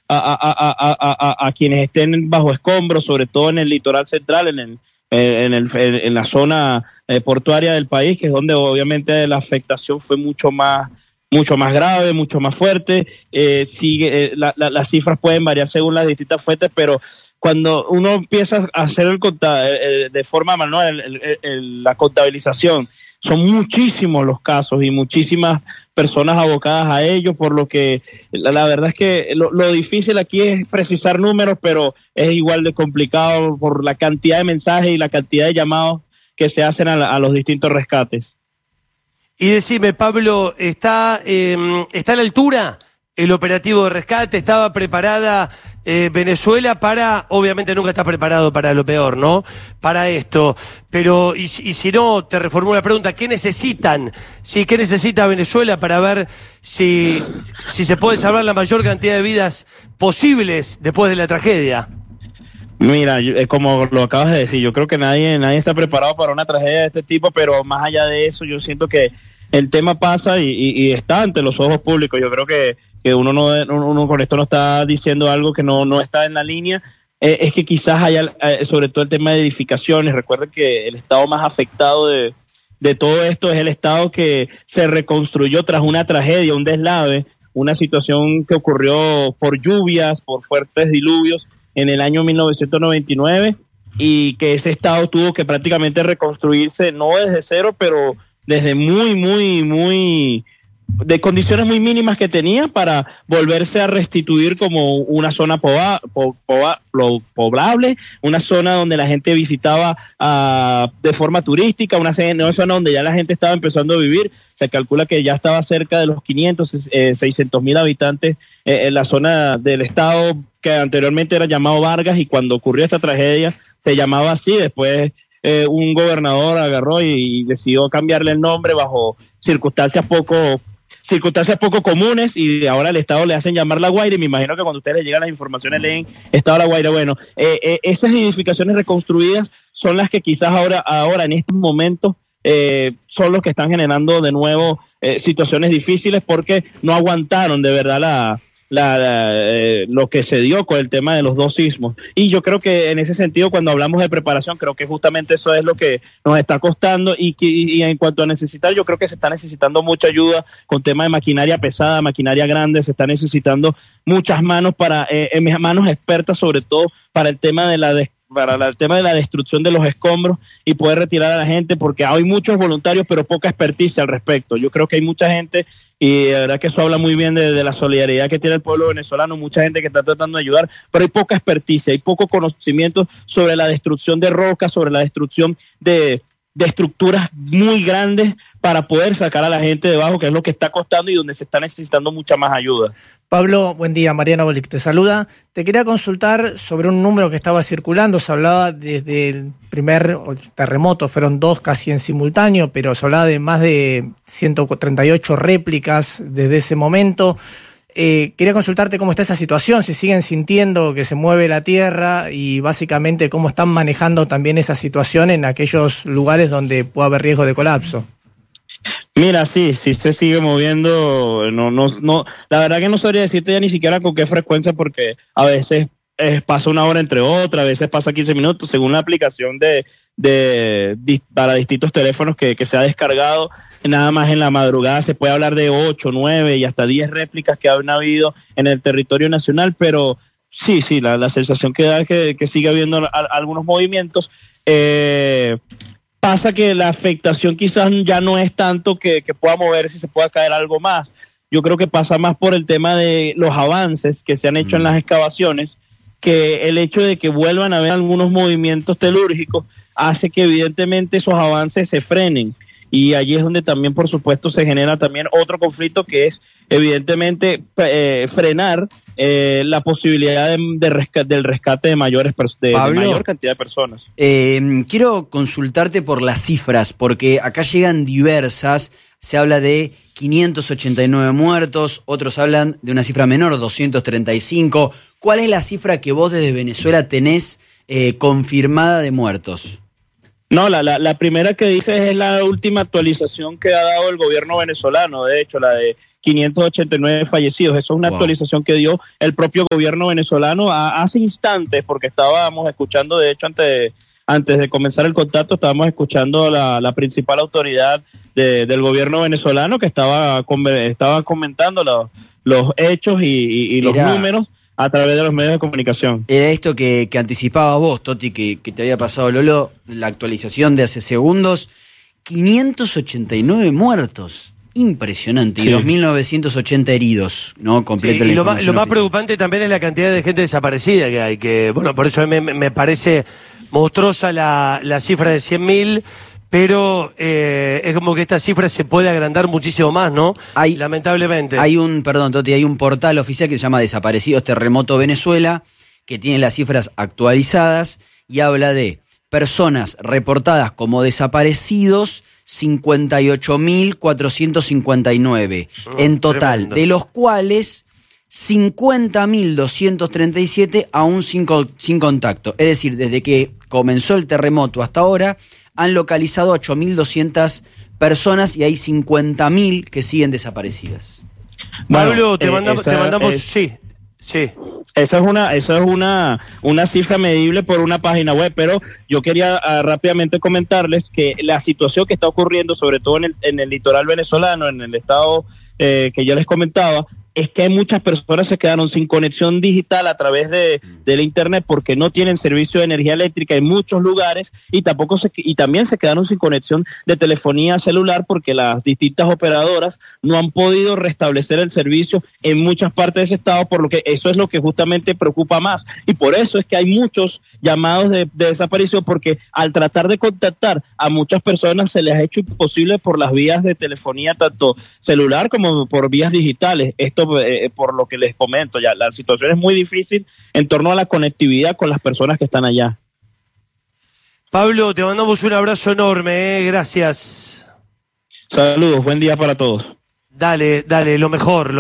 a quienes estén bajo escombros, sobre todo en el litoral central, en la zona portuaria del país, que es donde obviamente la afectación fue mucho más grave, mucho más fuerte. Las cifras pueden variar según las distintas fuentes, pero cuando uno empieza a hacer de forma manual la contabilización, son muchísimos los casos y muchísimas personas abocadas a ello, por lo que la verdad es que lo difícil aquí es precisar números, pero es igual de complicado por la cantidad de mensajes y la cantidad de llamados que se hacen a los distintos rescates. Y decime, Pablo, ¿está a la altura el operativo de rescate? ¿Estaba preparada Venezuela para, obviamente nunca está preparado para lo peor, ¿no? Para esto. Pero, y si no, te reformulo la pregunta, ¿qué necesitan? Sí, ¿qué necesita Venezuela para ver si se puede salvar la mayor cantidad de vidas posibles después de la tragedia? Mira, como lo acabas de decir, yo creo que nadie está preparado para una tragedia de este tipo, pero más allá de eso, yo siento que el tema pasa y está ante los ojos públicos. Yo creo que uno con esto no está diciendo algo que no está en la línea. Es que quizás haya, sobre todo el tema de edificaciones. Recuerden que el estado más afectado de todo esto es el estado que se reconstruyó tras una tragedia, un deslave, una situación que ocurrió por lluvias, por fuertes diluvios en el año 1999, y que ese estado tuvo que prácticamente reconstruirse, no desde cero, pero desde de condiciones muy mínimas que tenía para volverse a restituir como una zona poblable, una zona donde la gente visitaba de forma turística, una zona donde ya la gente estaba empezando a vivir. Se calcula que ya estaba cerca de los 600,000 habitantes en la zona del estado que anteriormente era llamado Vargas, y cuando ocurrió esta tragedia se llamaba así. Después un gobernador agarró y decidió cambiarle el nombre bajo circunstancias poco comunes, y ahora al estado le hacen llamar La Guaira, y me imagino que cuando ustedes les llegan las informaciones leen estado La Guaira. Bueno, esas edificaciones reconstruidas son las que quizás ahora en estos momentos son los que están generando de nuevo situaciones difíciles, porque no aguantaron de verdad lo que se dio con el tema de los dos sismos. Y yo creo que en ese sentido, cuando hablamos de preparación, creo que justamente eso es lo que nos está costando, y en cuanto a necesitar, yo creo que se está necesitando mucha ayuda con tema de maquinaria pesada, maquinaria grande. Se está necesitando muchas manos manos expertas, sobre todo para el tema de la destrucción de los escombros y poder retirar a la gente, porque hay muchos voluntarios pero poca experticia al respecto. Yo creo que hay mucha gente, y de verdad que eso habla muy bien de la solidaridad que tiene el pueblo venezolano, mucha gente que está tratando de ayudar, pero hay poca experticia, hay poco conocimiento sobre la destrucción de rocas, sobre la destrucción de estructuras muy grandes, para poder sacar a la gente debajo, que es lo que está costando y donde se está necesitando mucha más ayuda. Pablo, buen día. Mariana Bolic te saluda. Te quería consultar sobre un número que estaba circulando. Se hablaba desde el primer terremoto, fueron 2 casi en simultáneo, pero se hablaba de más de 138 réplicas desde ese momento. Quería consultarte cómo está esa situación, si siguen sintiendo que se mueve la tierra, y básicamente cómo están manejando también esa situación en aquellos lugares donde puede haber riesgo de colapso. Mira, sí se sigue moviendo. No, la verdad que no sabría decirte ya ni siquiera con qué frecuencia, porque a veces pasa una hora entre otra, a veces pasa 15 minutos, según la aplicación para distintos teléfonos que se ha descargado. Nada más en la madrugada se puede hablar de 8, 9 y hasta 10 réplicas que han habido en el territorio nacional, pero sí, la sensación que da es que sigue habiendo algunos movimientos. Pasa que la afectación quizás ya no es tanto que pueda moverse y se pueda caer algo más. Yo creo que pasa más por el tema de los avances que se han hecho en las excavaciones, que el hecho de que vuelvan a haber algunos movimientos telúrgicos hace que evidentemente esos avances se frenen. Y allí es donde también, por supuesto, se genera también otro conflicto, que es evidentemente frenar la posibilidad del rescate de mayor cantidad de personas. Quiero consultarte por las cifras, porque acá llegan diversas. Se habla de 589 muertos, otros hablan de una cifra menor, 235. ¿Cuál es la cifra que vos desde Venezuela tenés confirmada de muertos? No, la primera que dices es la última actualización que ha dado el gobierno venezolano. De hecho, la de 589 fallecidos. Eso es una actualización que dio el propio gobierno venezolano hace instantes, porque estábamos escuchando, de hecho, antes de comenzar el contacto, estábamos escuchando la principal autoridad del gobierno venezolano que estaba comentando los hechos y los números a través de los medios de comunicación. Era esto que anticipabas vos, Toti, que te había pasado, Lolo, la actualización de hace segundos. 589 muertos. Impresionante. Sí. Y 2.980 heridos, ¿no? Completo sí, la y información lo más oficial. preocupante también es la cantidad de gente desaparecida que hay, que, bueno, por eso me parece monstruosa la cifra de 100.000, pero es como que esta cifra se puede agrandar muchísimo más, ¿no? Lamentablemente. Hay un portal oficial que se llama Desaparecidos Terremoto Venezuela, que tiene las cifras actualizadas y habla de personas reportadas como desaparecidos, 58.459 en total, tremendo. De los cuales 50.237 aún sin contacto. Es decir, desde que comenzó el terremoto hasta ahora, han localizado 8.200 personas y hay 50.000 que siguen desaparecidas. Bueno, Pablo, te mandamos sí. Esa es una cifra medible por una página web, pero yo quería rápidamente comentarles que la situación que está ocurriendo, sobre todo en el litoral venezolano, en el estado que yo les comentaba, es que hay muchas personas que se quedaron sin conexión digital a través del internet porque no tienen servicio de energía eléctrica en muchos lugares y también se quedaron sin conexión de telefonía celular porque las distintas operadoras no han podido restablecer el servicio en muchas partes de ese estado, por lo que eso es lo que justamente preocupa más, y por eso es que hay muchos llamados de desaparición, porque al tratar de contactar a muchas personas se les ha hecho imposible por las vías de telefonía tanto celular como por vías digitales. Esto por lo que les comento, ya la situación es muy difícil en torno a la conectividad con las personas que están allá. Pablo, te mandamos un abrazo enorme, gracias. Saludos, buen día para todos. Dale, lo mejor,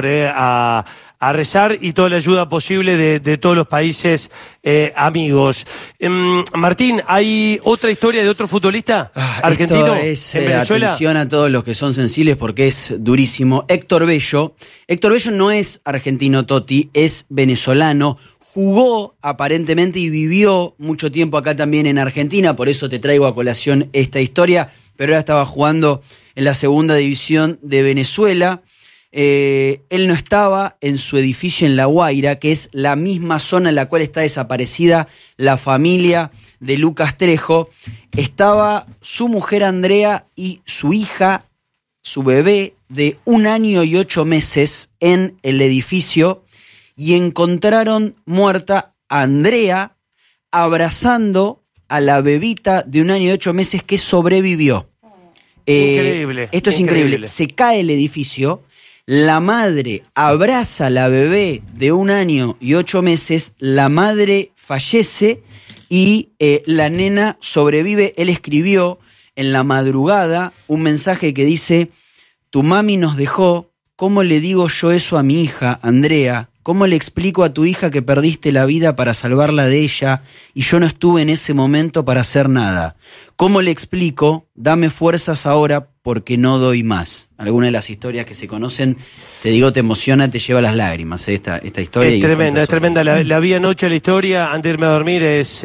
a rezar y toda la ayuda posible de todos los países amigos. Martín, ¿hay otra historia de otro futbolista argentino en Venezuela? Atención a todos los que son sensibles porque es durísimo. Héctor Bello no es argentino, Toti, es venezolano. Jugó aparentemente y vivió mucho tiempo acá también en Argentina, por eso te traigo a colación esta historia, pero ahora estaba jugando en la segunda división de Venezuela. Él no estaba en su edificio en La Guaira, que es la misma zona en la cual está desaparecida la familia de Lucas Trejo. Estaba su mujer Andrea y su hija, su bebé de 1 año y 8 meses en el edificio, y encontraron muerta a Andrea abrazando a la bebita de 1 año y 8 meses que sobrevivió. Increíble. Esto es increíble. Se cae el edificio, la madre abraza a la bebé de 1 año y 8 meses, la madre fallece y la nena sobrevive. Él escribió en la madrugada un mensaje que dice: tu mami nos dejó, ¿cómo le digo yo eso a mi hija, Andrea? ¿Cómo le explico a tu hija que perdiste la vida para salvarla de ella y yo no estuve en ese momento para hacer nada? ¿Cómo le explico? Dame fuerzas ahora porque no doy más. Algunas de las historias que se conocen, te digo, te emociona, te lleva las lágrimas, esta historia. Es tremenda. La vi anoche la historia, antes de irme a dormir, es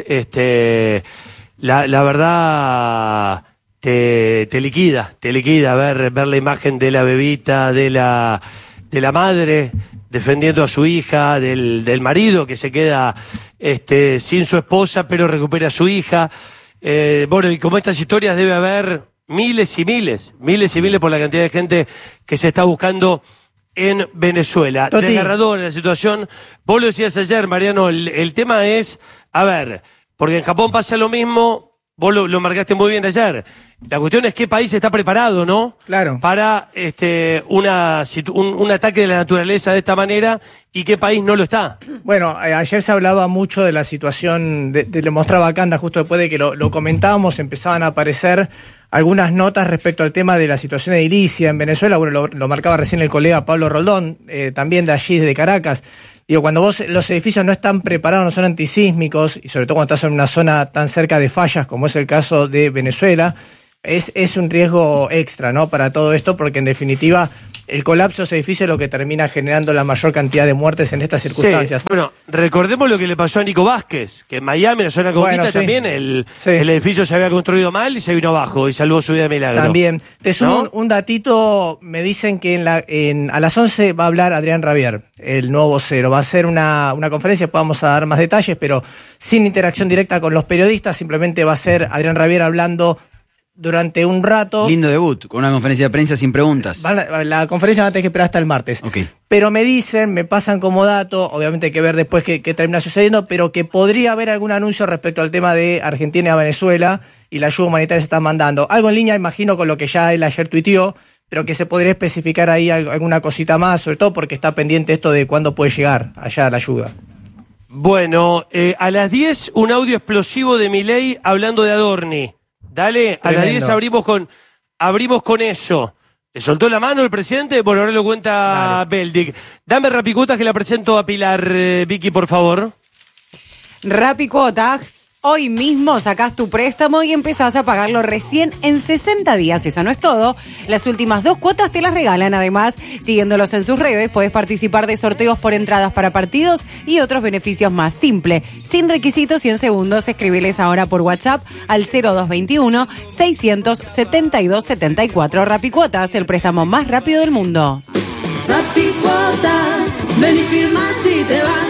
la verdad te liquida ver la imagen de la bebita, de la madre defendiendo a su hija, del marido que se queda sin su esposa pero recupera a su hija. Bueno, y como estas historias debe haber miles y miles por la cantidad de gente que se está buscando en Venezuela. Toti. Desgarradora la situación. Vos lo decías ayer, Mariano, el tema es, porque en Japón pasa lo mismo, vos lo marcaste muy bien ayer. La cuestión es qué país está preparado, ¿no? Claro. Para un ataque de la naturaleza de esta manera, y qué país no lo está. Bueno, ayer se hablaba mucho de la situación, le mostraba acá, anda, justo después de que lo comentábamos, empezaban a aparecer algunas notas respecto al tema de la situación edilicia en Venezuela. Bueno, lo marcaba recién el colega Pablo Roldón, también de allí, de Caracas. Digo, cuando los edificios no están preparados, no son antisísmicos, y sobre todo cuando estás en una zona tan cerca de fallas como es el caso de Venezuela, es un riesgo extra, ¿no? Para todo esto, porque en definitiva el colapso de ese edificio es lo que termina generando la mayor cantidad de muertes en estas circunstancias. Sí. Bueno, recordemos lo que le pasó a Nico Vázquez, que en Miami, en la zona Conquista, también el edificio se había construido mal y se vino abajo y salvó su vida de milagro. También. Te sumo un datito, me dicen que a las 11 va a hablar Adrián Rabier, el nuevo vocero. Va a ser una conferencia, vamos a dar más detalles, pero sin interacción directa con los periodistas, simplemente va a ser Adrián Rabier hablando durante un rato. Lindo debut, con una conferencia de prensa sin preguntas. La conferencia va a tener que esperar hasta el martes. Okay. Pero me pasan como dato, obviamente hay que ver después qué termina sucediendo, pero que podría haber algún anuncio respecto al tema de Argentina y Venezuela y la ayuda humanitaria se está mandando. Algo en línea, imagino, con lo que ya él ayer tuiteó, pero que se podría especificar ahí alguna cosita más, sobre todo porque está pendiente esto de cuándo puede llegar allá la ayuda. Bueno, a las 10 un audio explosivo de Milei hablando de Adorni. Dale, tremendo. A las 10 abrimos con eso. ¿Le soltó la mano el presidente? Bueno, ahora lo cuenta Beldic. Dame Rapicuotas que la presento a Pilar. Vicky, por favor. Rapicuotas. Hoy mismo sacás tu préstamo y empezás a pagarlo recién en 60 días. Eso no es todo. Las últimas 2 cuotas te las regalan. Además, siguiéndolos en sus redes, puedes participar de sorteos por entradas para partidos y otros beneficios más. Simple, sin requisitos y en segundos. Escribiles ahora por WhatsApp al 0221-672-74. Rapicuotas, el préstamo más rápido del mundo. Rapicuotas, ven y firma si te vas.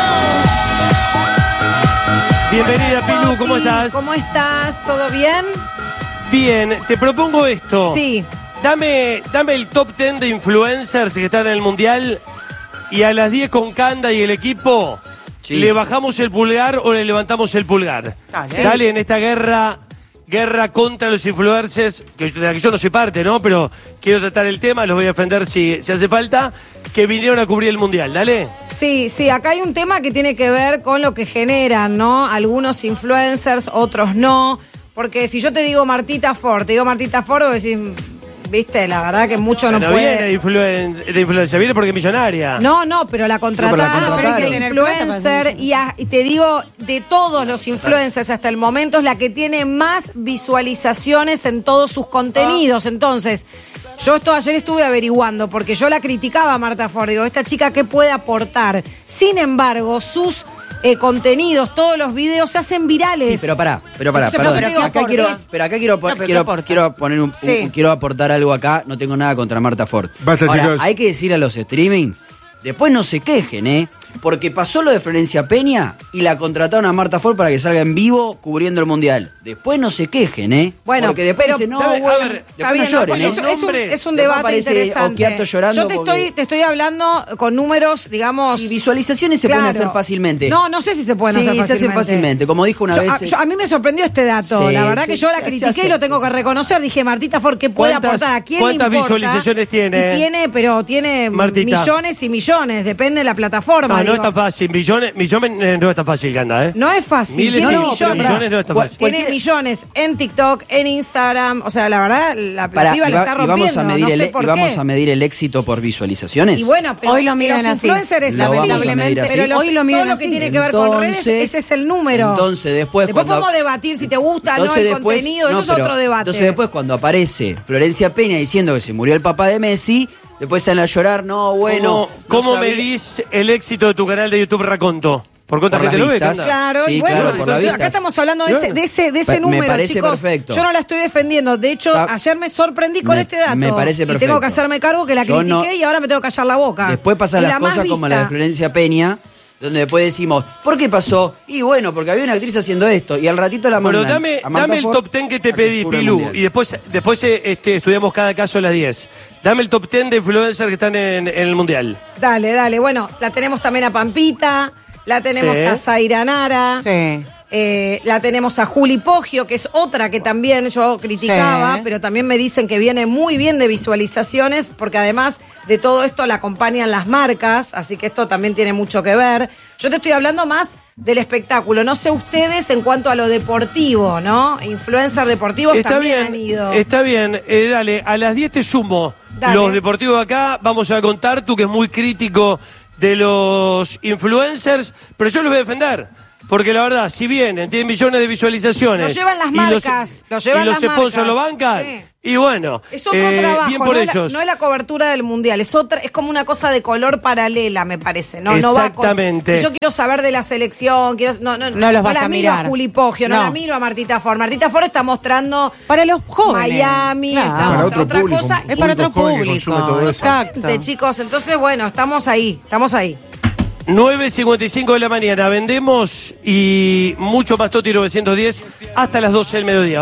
Bienvenida, Pilu, ¿cómo estás? ¿Cómo estás? ¿Todo bien? Bien, te propongo esto. Sí. Dame el top 10 de influencers que están en el Mundial y a las 10 con Canda y el equipo, ¿le bajamos el pulgar o le levantamos el pulgar? Dale, en esta guerra contra los influencers, de la que yo no soy parte, ¿no? Pero quiero tratar el tema, los voy a defender si hace falta, que vinieron a cubrir el Mundial, ¿dale? Sí, acá hay un tema que tiene que ver con lo que generan, ¿no? Algunos influencers, otros no. Porque si yo te digo Martita Ford, vos decís, viste, la verdad que mucho no puede. Viene de influencia, viene porque es millonaria. No, pero la contrataron, pero es que el influencer, y te digo, de todos los influencers hasta el momento, es la que tiene más visualizaciones en todos sus contenidos. Entonces, yo ayer estuve averiguando, porque yo la criticaba a Marta Ford, digo, esta chica, ¿qué puede aportar? Sin embargo, sus contenidos, todos los videos se hacen virales. Sí, pero pará. Quiero aportar algo acá, no tengo nada contra Marta Ford. Basta, ahora, chicos. hay que decir a los streamings, después no se quejen, porque pasó lo de Florencia Peña y la contrataron a Marta Ford para que salga en vivo cubriendo el Mundial. Después no se quejen, Bueno, porque después dicen, está bien, no lloren, es un debate interesante. Yo te estoy hablando con números, digamos. Y visualizaciones se pueden hacer fácilmente. No sé si se pueden hacer fácilmente. Sí, se hacen fácilmente. Como dijo una vez. A mí me sorprendió este dato. La verdad que yo la critiqué y lo tengo que reconocer. Dije, Martita Ford, ¿qué puede aportar? ¿A quién le importa? ¿Cuántas visualizaciones tiene? Tiene Martita. millones y millones. Depende de la plataforma. No es tan fácil. Millones no es tan fácil, Ganda, No es fácil. Miles tiene millones no es tan fácil. Tiene millones en TikTok, en Instagram. O sea, la verdad, la plativa la está rompiendo. Vamos a medir el éxito por visualizaciones. Y bueno, pero hoy lo miran los influencers es así. Pero hoy lo miran todo lo que tiene que ver con redes, ese es el número. Entonces, después podemos debatir si te gusta o no el contenido. Eso es otro debate. Entonces, después, cuando aparece Florencia Peña diciendo que se murió el papá de Messi, después salen a llorar, ¿Cómo medís el éxito de tu canal de YouTube Raconto? ¿Por cuánta gente lo ve? Claro, sí, y bueno, claro, por acá estamos hablando de ese número, me parece chicos. Perfecto. Yo no la estoy defendiendo. De hecho, ayer me sorprendí con este dato. Me parece perfecto. Y tengo que hacerme cargo que la critiqué y ahora me tengo que callar la boca. Después pasan las cosas como la de Florencia Peña, donde después decimos, ¿por qué pasó? Y bueno, porque había una actriz haciendo esto, y al ratito la mandan. Bueno, dame el top 10 que te pedí, Pilu, y después estudiamos cada caso a las 10. Dame el top 10 de influencers que están en el Mundial. Dale. Bueno, la tenemos también a Pampita, la tenemos a Zaira Nara. Sí. La tenemos a Juli Poggio, que es otra que también yo criticaba, pero también me dicen que viene muy bien de visualizaciones, porque además de todo esto la acompañan las marcas, así que esto también tiene mucho que ver. Yo te estoy hablando más del espectáculo, no sé ustedes en cuanto a lo deportivo, ¿no? Influencers deportivos también han ido. Está bien, dale, a las 10 te sumo los deportivos acá, vamos a contar, tú que es muy crítico de los influencers, pero yo los voy a defender. Porque la verdad, si vienen, tienen millones de visualizaciones. Lo llevan las marcas, lo llevan y los las sponsors marcas. lo bancan. Sí. Y bueno, es otro trabajo, bien por no, ellos. no es la cobertura del mundial, es como una cosa de color paralela, me parece. No, Exactamente. No va con, si yo quiero saber de la selección, no los vas la a miro mirar. a Juli Poggio, no la miro a Martita Ford. Martita Ford está mostrando para los jóvenes. Miami, Claro. está Para mostrando otro otra público, cosa. un Es para otro joven que consume todo público. eso. Exacto. Chicos, entonces bueno, estamos ahí. 9:55 de la mañana. Vendemos y mucho más Toti 910 hasta las 12 del mediodía.